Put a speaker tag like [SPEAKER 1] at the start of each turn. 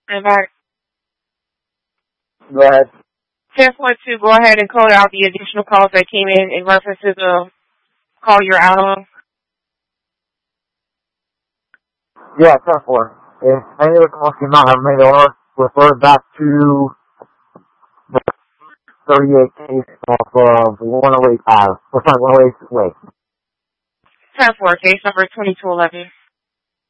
[SPEAKER 1] And back.
[SPEAKER 2] Go ahead.
[SPEAKER 1] 10.2, go ahead and code out the additional calls that came in reference to the call you're out on.
[SPEAKER 2] Yeah, 10-4. If any of the calls came out, have made or refer back to the 38 case off of 108 Ave. Or sorry, 108 Way.
[SPEAKER 1] 10.4, case number 2211.